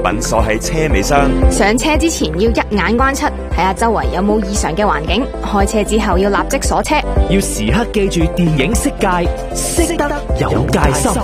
品鎖喺車尾箱。 上車之前要一眼關七，睇下周圍有冇異常嘅環境。開車之後要立即鎖車， 要時刻記住電影色戒，識得有戒心。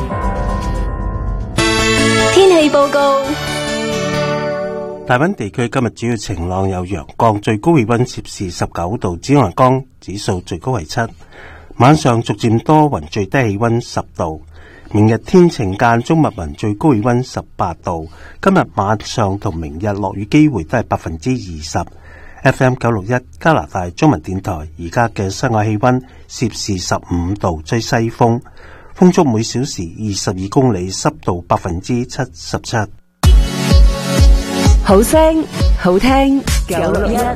天氣報告。 大溫地區今日主要晴朗有陽光，最高氣溫攝氏19度，紫外光指數最高為7。晚上逐漸多雲，最低氣溫10度。明日天晴間中密雲，最高氣溫18度。今日晚上同明日落雨機會都係20%。FM 961加拿大中文電台，而家嘅室外氣溫攝氏15度，吹西風，風速每小時22公里，濕度77%。 好聲好聽961，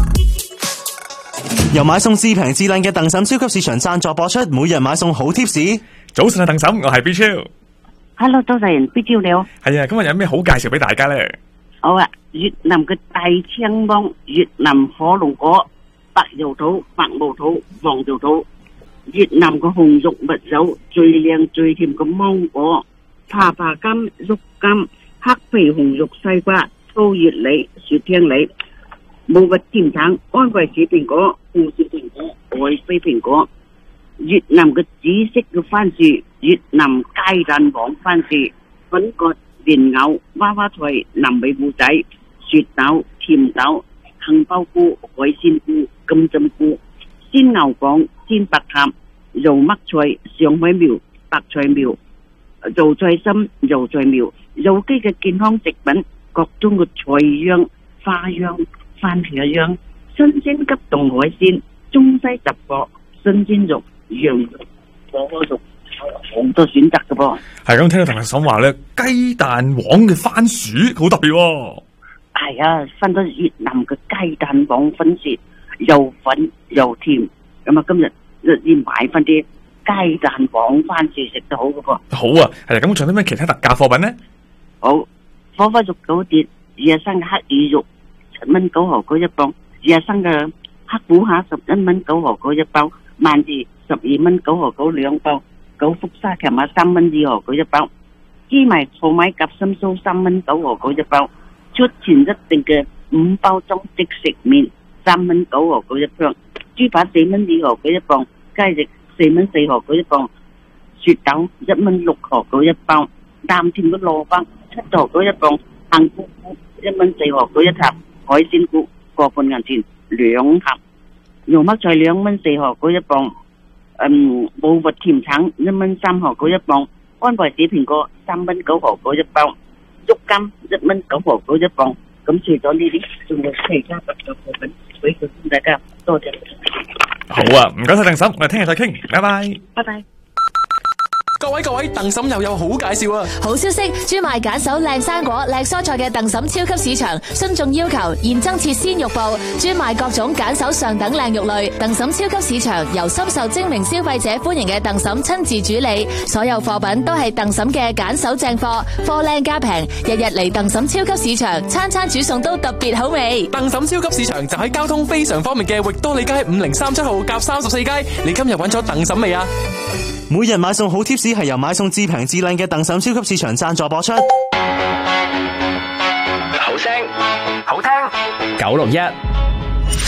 由買餸至平至靚嘅鄧嬸超級市場贊助播出，每日買餸好貼士。 早晨啊，鄧嬸，我係 B 超。 Hello， 早晨 ，B 超你好。 係啊，今日有咩好介紹俾大家咧？ 好啊，越南嘅大青芒、越南火龍果、白油土、白毛土、黃油土，越南嘅紅肉蜜酒，最靚最甜嘅芒果，爬爬柑、肉柑、黑皮紅肉西瓜。高月梨、雪聽梨、冇核甜橙、安貴士蘋果、富士蘋果、愛妃蘋果，越南嘅紫色嘅番薯，越南雞蛋黃番薯，粉葛、蓮藕、娃娃菜、南美糊仔、雪豆、甜豆、杏鮑菇、海鮮菇、金針菇、鮮牛蒡、鮮白塔、油麥菜、上海苗、白菜苗、油菜心、油菜苗，有機嘅健康食品。各種嘅菜秧、花秧、番茄秧、新鮮急凍海鮮、中西雜貨、新鮮肉、羊肉、火鍋肉，好多選擇嘅噃。 係咁，聽到鄧嬸話咧，雞蛋黃嘅番薯好特別喎。 係啊，分咗越南嘅雞蛋黃番薯，又粉又甜。咁啊，今日要買翻啲雞蛋黃番薯食得好嘅噃。 好啊，係啊，咁仲有啲咩其他特價貨品咧？ 好。火花肉九碟，日生嘅黑魚肉7蚊9毫9一磅，日生嘅黑虎蝦11蚊9毫9一包，鰻魚12蚊9毫9兩包，九福沙琪瑪3蚊2毫9一包，芝麻醋米夾心酥3蚊9毫9一包，出前一定嘅5包裝即食麵3蚊9毫9一箱，豬扒4蚊2毫9一磅，雞翼4蚊4毫9一磅，雪豆1蚊6毫9一包，淡甜嘅蘿蔔7毫9一磅，杏菇菇1蚊4毫9一盒，海鮮菇個半銀錢2盒，油麥菜2蚊4毫9一磅，冇核甜橙1蚊3毫9一磅，安惠子蘋果3蚊9毫9一包，竹柑1蚊9毫9一磅。咁除咗呢啲，仲有其他特價貨品俾佢大家，多謝。 好啊，唔該晒鄧嬸，我哋聽日再傾，拜拜。 拜拜。 各位，鄧嬸又有好介紹啊！ 好消息，專賣揀手靚生果、靚蔬菜嘅鄧嬸超級市場，遵眾要求現增設鮮肉部，專賣各種揀手上等靚肉類。鄧嬸超級市場由深受精明消費者歡迎嘅鄧嬸親自主理，所有貨品都係鄧嬸嘅揀手正貨，貨靚價平，日日嚟鄧嬸超級市場，餐餐煮餸都特別好味。 鄧嬸超級市場就喺交通非常方便嘅域多利街5037號夾34街，你今日揾咗鄧嬸未啊？ 每日買餸好貼士係由買餸至平至靚嘅鄧嬸超級市場贊助播出。 好聲好聽961。